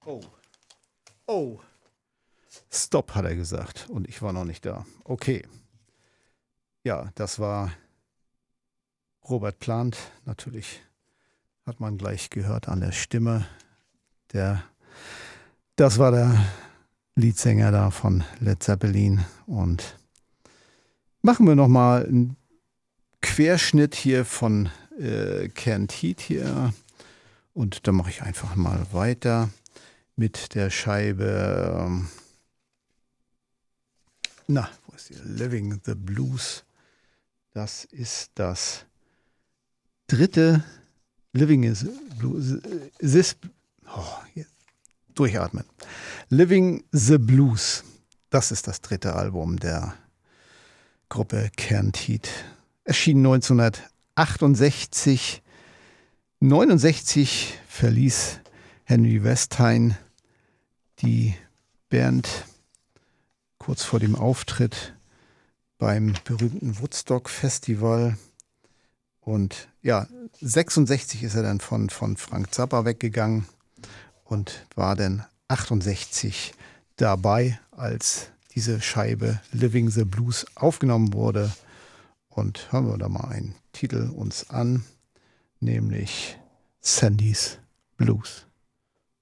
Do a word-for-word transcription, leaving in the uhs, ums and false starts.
Oh, oh, Stopp, hat er gesagt. Und ich war noch nicht da. Okay. Ja, das war Robert Plant. Natürlich hat man gleich gehört an der Stimme. Der, das war der Leadsänger da von Led Zeppelin. Und machen wir nochmal einen Querschnitt hier von äh, Canned Heat hier. Und da mache ich einfach mal weiter mit der Scheibe. Ähm, na, wo ist die? Living the Blues. Das ist das dritte Living is Blues. This, oh, durchatmen. Living the Blues. Das ist das dritte Album der Gruppe Canned Heat. Erschien neunzehnhundertachtundsechzig. neunundsechzig verließ Henry Westine die Band kurz vor dem Auftritt beim berühmten Woodstock Festival. Und ja, sechsundsechzig ist er dann von, von Frank Zappa weggegangen und war dann achtundsechzig dabei, als diese Scheibe Living the Blues aufgenommen wurde. Und hören wir da mal einen Titel uns an, nämlich Sandy's Blues.